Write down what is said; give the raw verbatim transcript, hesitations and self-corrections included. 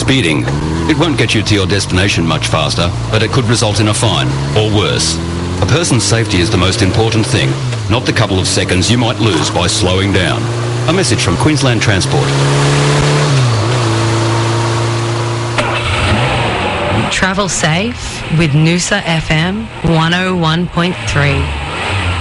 Speeding. It won't get you to your destination much faster, but it could result in a fine, or worse. A person's safety is the most important thing, not the couple of seconds you might lose by slowing down. A message from Queensland Transport. Travel safe with Noosa F M one oh one point three.